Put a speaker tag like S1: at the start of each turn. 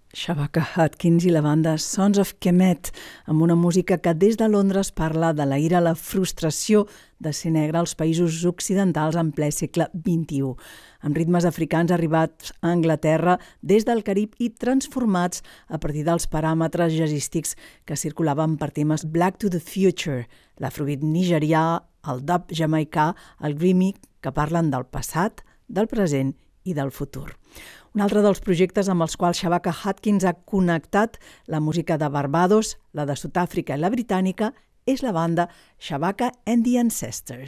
S1: Shabaka Hutchins i la banda Sons of Kemet, amb una música que des de Londres parla de la ira, la frustració de ser negre als països occidentals en ple segle XXI, amb ritmes africans arribats a Anglaterra des del Carib i transformats a partir dels paràmetres jazzístics que circulaven per temes Black to the Future, l'afrobeat nigerià, el dub jamaicà, el grimy, que parlen del passat, del present i del futur. Un altre dels projectes amb els quals Shabaka Hutchins ha connectat la música de Barbados, la de Sud-àfrica i la britànica és la banda Shabaka and the Ancestors.